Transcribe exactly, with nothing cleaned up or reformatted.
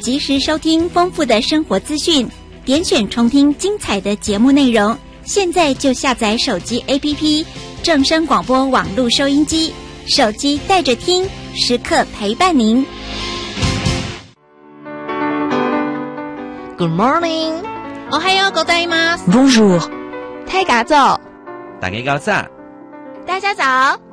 及时收听丰富的生活资讯，点选重听精彩的节目内容。现在就下载手机 A P P 正声广播网络收音机，手机带着听，时刻陪伴您。 Good morning， おはようございます。 Bonjour， 太嘎早， 大家早上， 大家早。